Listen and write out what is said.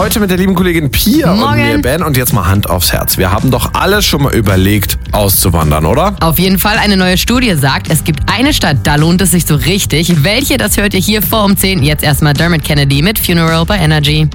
Heute mit der lieben Kollegin Pia und mir, Ben. Und jetzt mal Hand aufs Herz. Wir haben doch alle schon mal überlegt, auszuwandern, oder? Auf jeden Fall. Eine neue Studie sagt, es gibt eine Stadt, da lohnt es sich so richtig. Welche, das hört ihr hier vor um 10. Jetzt erstmal Dermot Kennedy mit Funeral bei Energy.